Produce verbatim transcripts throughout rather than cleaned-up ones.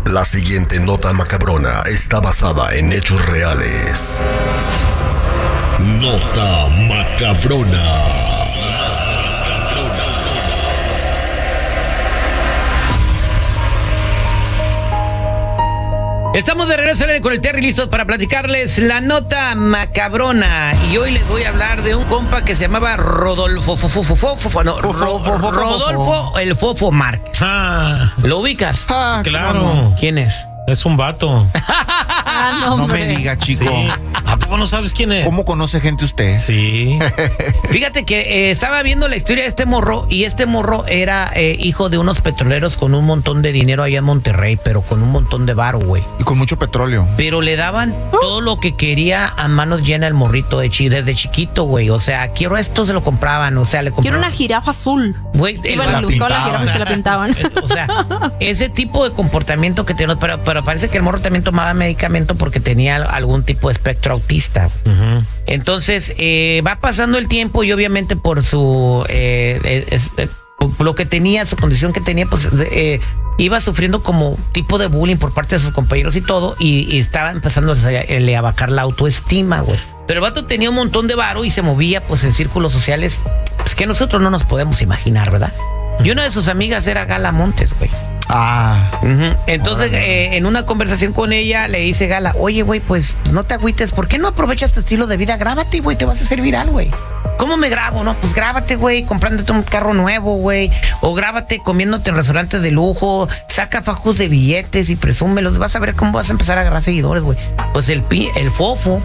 La siguiente nota macabrona está basada en hechos reales. Nota macabrona. Estamos de regreso con el Terry, listos para platicarles la nota macabrona. Y hoy les voy a hablar de un compa que se llamaba Rodolfo Fofo, no, Rodolfo el Fofo Márquez. Ah, ¿Lo ubicas? Ah, claro. ¿Quién es? Es un vato. Ah, no, no me diga, chico. Sí. ¿A poco no sabes quién es? ¿Cómo conoce gente usted? Sí. Fíjate que eh, estaba viendo la historia de este morro, y este morro era eh, hijo de unos petroleros con un montón de dinero allá en Monterrey, pero con un montón de varo, güey. Y con mucho petróleo. Pero le daban todo lo que quería a manos llenas el morrito de chi, desde chiquito, güey. O sea, quiero esto, se lo compraban. O sea, le compraban. Quiero una jirafa azul. Güey, y bueno, le buscaba la jirafa y se la pintaban. O sea, ese tipo de comportamiento que tiene, pero, pero parece que el morro también tomaba medicamento porque tenía algún tipo de espectro autista. Uh-huh. Entonces, eh, va pasando el tiempo y obviamente por su eh, es, eh, por lo que tenía, su condición que tenía, pues eh, iba sufriendo como tipo de bullying por parte de sus compañeros y todo, y, y estaba empezando a, a, a bajar la autoestima, güey. Pero el vato tenía un montón de varo y se movía pues en círculos sociales pues, que nosotros no nos podemos imaginar, ¿verdad? Y una de sus amigas era Gala Montes, güey. Ah. Uh-huh. Entonces, eh, en una conversación con ella, le dice Gala, oye, güey, pues no te agüites, ¿por qué no aprovechas tu estilo de vida? Grábate, güey, te vas a hacer viral, güey. ¿Cómo me grabo, no? Pues grábate, güey, comprándote un carro nuevo, güey. O grábate comiéndote en restaurantes de lujo. Saca fajos de billetes y presúmelos. Vas a ver cómo vas a empezar a agarrar seguidores, güey. Pues el pi, el fofo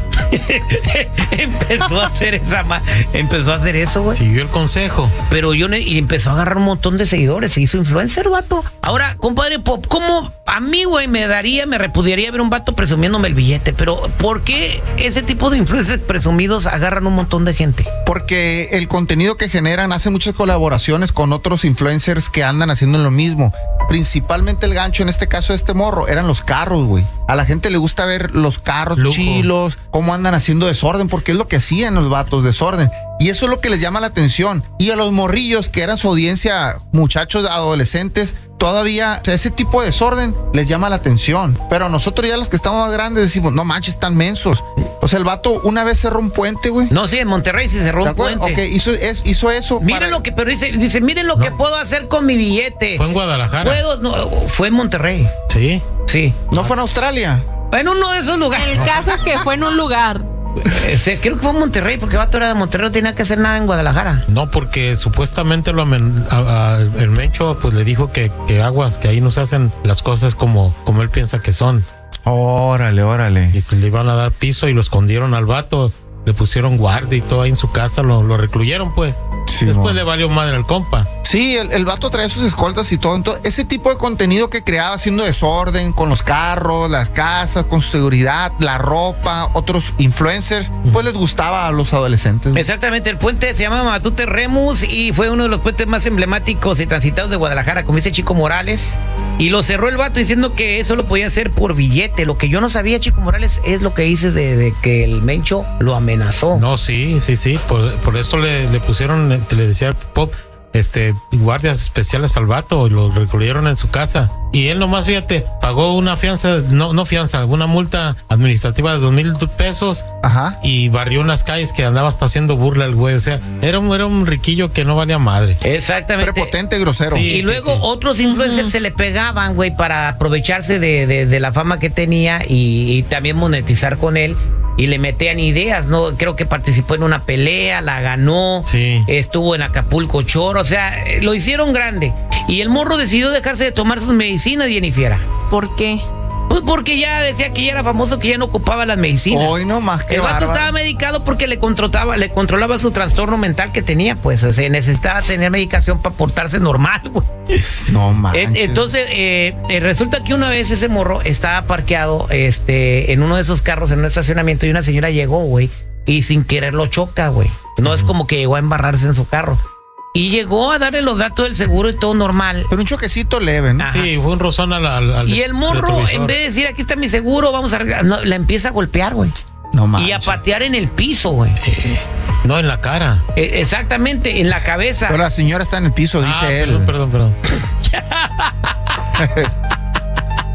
empezó a hacer esa ma empezó a hacer eso, güey. Siguió el consejo. Pero yo ne y empezó a agarrar un montón de seguidores. Se hizo influencer, vato. Ahora, compadre Pop, ¿cómo a mí, güey, me daría, me repudiaría ver un vato presumiéndome el billete? Pero ¿por qué ese tipo de influencers presumidos agarran un montón de gente? Porque el contenido que generan hace muchas colaboraciones con otros influencers que andan haciendo lo mismo. Principalmente el gancho en este caso de este morro eran los carros, güey. A la gente le gusta ver los carros Lujo. chilos, cómo andan haciendo desorden, porque es lo que hacían los vatos, desorden. Y eso es lo que les llama la atención. Y a los morrillos, que eran su audiencia, muchachos adolescentes, todavía, o sea, ese tipo de desorden les llama la atención. Pero a nosotros ya los que estamos más grandes decimos, no manches, están mensos. O sea, el vato una vez cerró un puente, güey. No, sí, en Monterrey sí cerró un puente. Ok, hizo, es, hizo eso. Miren para... lo que, pero dice, dice miren lo no. que puedo hacer con mi billete. Fue en Guadalajara. Puedo, no, fue en Monterrey. Sí. Sí. ¿No fue en Australia? En uno de esos lugares. El caso es que fue en un lugar. Eh, creo que fue en Monterrey, porque el vato era de Monterrey, no tenía que hacer nada en Guadalajara. No, porque supuestamente lo amen, a, a, el Mencho pues le dijo que, que aguas, que ahí no se hacen las cosas como, como él piensa que son. Órale, órale. Y se le iban a dar piso y lo escondieron al vato, le pusieron guardia y todo ahí en su casa, lo, lo recluyeron pues. Sí, después no. le valió madre al compa. Sí, el, el vato traía sus escoltas y todo. Entonces, ese tipo de contenido que creaba haciendo desorden con los carros, las casas, con su seguridad, la ropa, otros influencers, pues les gustaba a los adolescentes. Exactamente, el puente se llama Matute Remus y fue uno de los puentes más emblemáticos y transitados de Guadalajara, como dice Chico Morales. Y lo cerró el vato diciendo que eso lo podía hacer por billete. Lo que yo no sabía, Chico Morales, es lo que dices de, de que el Mencho lo amenazó. No, sí, sí, sí. Por, por eso le, le pusieron, le decía Pop, este, guardias especiales al vato, y lo recluyeron en su casa. Y él nomás, fíjate, pagó una fianza, no, no fianza, una multa administrativa de dos mil pesos. Ajá. Y barrió unas calles que andaba hasta haciendo burla el güey. O sea, era un, era un riquillo que no valía madre. Exactamente. Prepotente, grosero. Sí, y sí, luego sí. otros influencers uh-huh. se le pegaban, güey, para aprovecharse de, de, de la fama que tenía y, y también monetizar con él. Y le metían ideas, ¿no? Creo que participó en una pelea, la ganó, sí. estuvo en Acapulco Choro, o sea, lo hicieron grande. Y el morro decidió dejarse de tomar sus medicinas, Jennifer. ¿Por qué? Pues porque ya decía que ya era famoso, que ya no ocupaba las medicinas. Hoy no más que El vato bárbaro. estaba medicado porque le controlaba, le controlaba su trastorno mental que tenía, pues, o sea, necesitaba tener medicación para portarse normal, güey. No manches. Entonces, eh, eh, resulta que una vez ese morro estaba parqueado este, en uno de esos carros en un estacionamiento y una señora llegó, güey, y sin querer lo choca, güey. No uh-huh. es como que llegó a embarrarse en su carro. Y llegó a darle los datos del seguro y todo normal. Pero un choquecito leve, ¿no? Ajá. Sí, fue un rozón al, al, al Y el morro, retrovisor. En vez de decir, aquí está mi seguro, vamos a arreglar, no, la empieza a golpear, güey. No manches. Y a patear en el piso, güey. Eh, no, en la cara. Eh, exactamente, en la cabeza. Pero la señora está en el piso, dice ah, él. Perdón, perdón, perdón.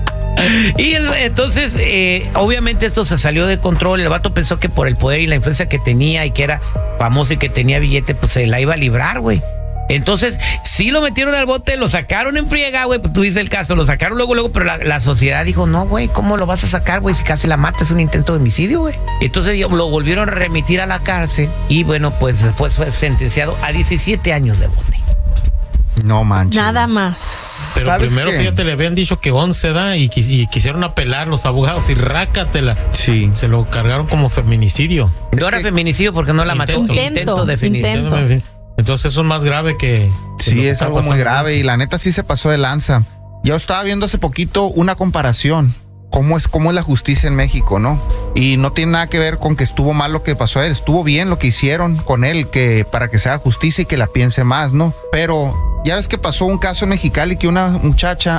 Y el- entonces, eh, obviamente esto se salió de control. El vato pensó que por el poder y la influencia que tenía y que era famoso y que tenía billete, pues se la iba a librar, güey. Entonces, sí lo metieron al bote, lo sacaron en friega, güey, pues tú dices el caso, lo sacaron luego, luego, pero la, la sociedad dijo, no, güey, ¿cómo lo vas a sacar, güey? Si casi la mata, es un intento de homicidio, güey. Entonces lo volvieron a remitir a la cárcel y, bueno, pues después fue sentenciado a diecisiete años de bote. No manches. Nada más. Pero ¿Sabes primero, qué? fíjate, le habían dicho que once da y, quis- y quisieron apelar los abogados y rácatela. Sí. Se lo cargaron como feminicidio. No era que- feminicidio porque no la mató. Intento. Intento de feminicidio. Intento. Entonces eso es más grave que... que lo Sí, que es está algo muy pasando. grave y la neta sí se pasó de lanza. Yo estaba viendo hace poquito una comparación. Cómo es, cómo es la justicia en México, ¿no? Y no tiene nada que ver con que estuvo mal lo que pasó a él. Estuvo bien lo que hicieron con él, que para que se haga justicia y que la piense más, ¿no? Pero ya ves que pasó un caso en Mexicali que una muchacha